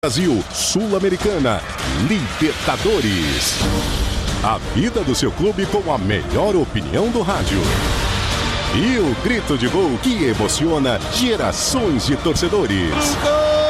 Brasil, Sul-Americana, Libertadores. A vida do seu clube com a melhor opinião do rádio. E o grito de gol que emociona gerações de torcedores. Gol!